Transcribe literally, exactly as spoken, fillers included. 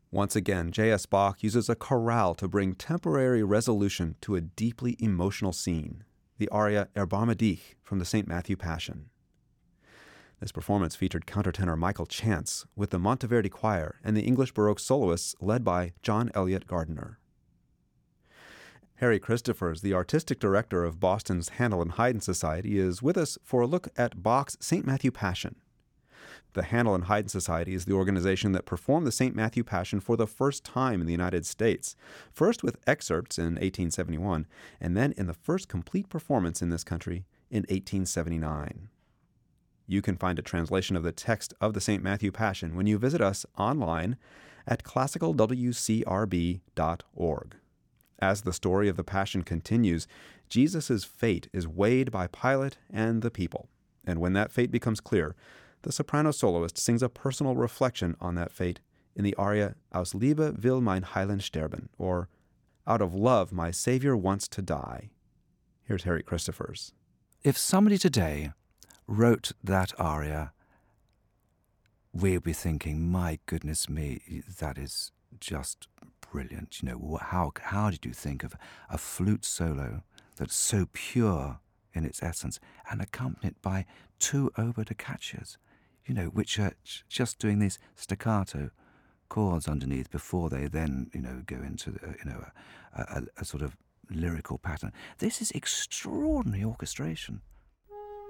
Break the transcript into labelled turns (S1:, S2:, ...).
S1: Once again, J S. Bach uses a chorale to bring temporary resolution to a deeply emotional scene, the aria Erbarme dich from the Saint Matthew Passion. This performance featured countertenor Michael Chance with the Monteverdi Choir and the English Baroque soloists led by John Elliott Gardiner. Harry Christophers, the artistic director of Boston's Handel and Haydn Society, is with us for a look at Bach's Saint Matthew Passion. The Handel and Haydn Society is the organization that performed the Saint Matthew Passion for the first time in the United States, first with excerpts in eighteen seventy-one, and then in the first complete performance in this country in eighteen seventy-nine. You can find a translation of the text of the Saint Matthew Passion when you visit us online at classical w c r b dot org. As the story of the Passion continues, Jesus' fate is weighed by Pilate and the people, and when that fate becomes clear, the soprano soloist sings a personal reflection on that fate in the aria Aus Liebe will mein Heiland sterben, or Out of Love my Savior wants to die. Here's Harry Christophers.
S2: If somebody today wrote that aria, we'll be thinking, my goodness me, that is just brilliant. You know, how how did you think of a flute solo that's so pure in its essence and accompanied by two oboe da caccias, you know, which are just doing these staccato chords underneath before they then, you know, go into, the, you know, a, a, a sort of lyrical pattern. This is extraordinary orchestration.